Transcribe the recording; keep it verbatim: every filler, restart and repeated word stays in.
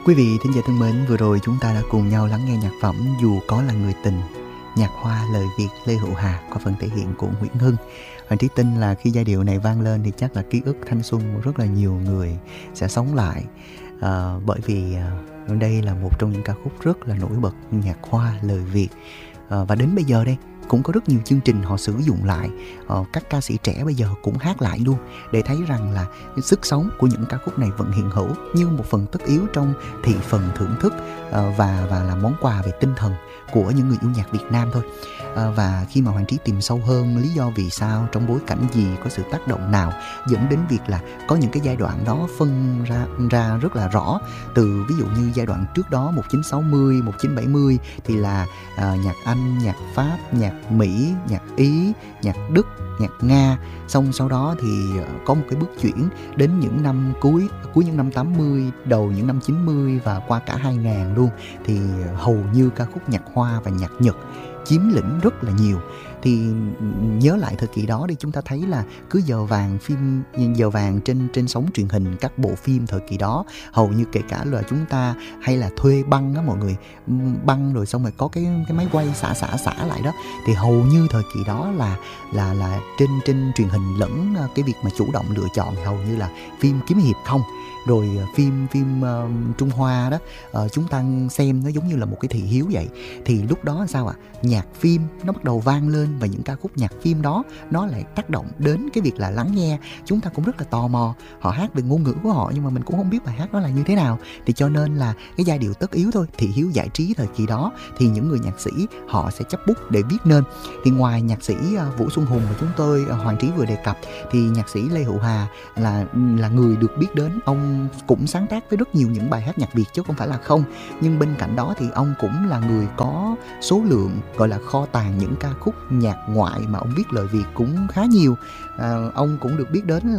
Quý vị thính giả thân mến, vừa rồi chúng ta đã cùng nhau lắng nghe nhạc phẩm Dù Có Là Người Tình, nhạc hoa lời Việt Lê Hữu Hà qua phần thể hiện của Nguyễn Hưng. Hoàng Trí tin là khi giai điệu này vang lên thì chắc là ký ức thanh xuân của rất là nhiều người sẽ sống lại, à, bởi vì à, đây là một trong những ca khúc rất là nổi bật nhạc hoa lời Việt. À, và đến bây giờ đây cũng có rất nhiều chương trình họ sử dụng lại, ờ, các ca sĩ trẻ bây giờ cũng hát lại luôn, để thấy rằng là cái sức sống của những ca khúc này vẫn hiện hữu như một phần tất yếu trong thị phần thưởng thức, ờ, và và là món quà về tinh thần của những người yêu nhạc Việt Nam thôi. Ờ, và khi mà Hoàng Trí tìm sâu hơn lý do vì sao, trong bối cảnh gì, có sự tác động nào dẫn đến việc là có những cái giai đoạn đó phân ra ra rất là rõ. Từ ví dụ như giai đoạn trước đó một chín sáu mươi, một chín bảy mươi thì là ờ, nhạc Anh, nhạc Pháp, nhạc Mỹ, nhạc Ý, nhạc Đức, nhạc Nga. Xong sau đó thì có một cái bước chuyển đến những năm cuối cuối những năm tám mươi, đầu những năm chín mươi và qua cả hai ngàn luôn, thì hầu như ca khúc nhạc Hoa và nhạc Nhật chiếm lĩnh rất là nhiều. Thì nhớ lại thời kỳ đó đi, chúng ta thấy là cứ giờ vàng phim giờ vàng trên trên sóng truyền hình, các bộ phim thời kỳ đó hầu như kể cả là chúng ta hay là thuê băng á mọi người, băng rồi xong rồi có cái cái máy quay xả xả xả lại đó, thì hầu như thời kỳ đó là là là trên trên truyền hình lẫn cái việc mà chủ động lựa chọn hầu như là phim kiếm hiệp không. Rồi phim phim uh, Trung Hoa đó, uh, chúng ta xem nó giống như là một cái thị hiếu vậy. Thì lúc đó sao ạ? À? Nhạc phim nó bắt đầu vang lên, và những ca khúc nhạc phim đó nó lại tác động đến cái việc là lắng nghe. Chúng ta cũng rất là tò mò, họ hát về ngôn ngữ của họ nhưng mà mình cũng không biết bài hát đó là như thế nào. Thì cho nên là cái giai điệu tất yếu thôi, thị hiếu giải trí thời kỳ đó, thì những người nhạc sĩ họ sẽ chấp bút để viết nên. Thì ngoài nhạc sĩ uh, Vũ Xuân Hùng mà chúng tôi uh, Hoàng Trí vừa đề cập, thì nhạc sĩ Lê Hữu Hà là là người được biết đến. Ông cũng sáng tác với rất nhiều những bài hát nhạc Việt chứ không phải là không. Nhưng bên cạnh đó thì ông cũng là người có số lượng gọi là kho tàng những ca khúc nhạc ngoại mà ông viết lời Việt cũng khá nhiều. À, ông cũng được biết đến là